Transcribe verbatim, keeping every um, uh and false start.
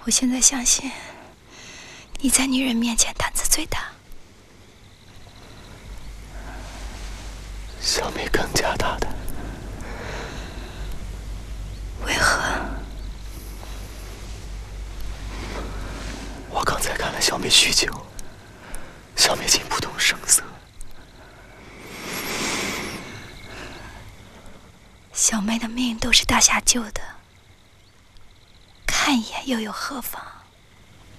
我现在相信，你在女人面前胆子最大。 小梅更加大胆。 为何？ 我刚才看了小梅许久，小梅竟不动声色。 小梅的命都是大侠救的，看一眼又有何妨？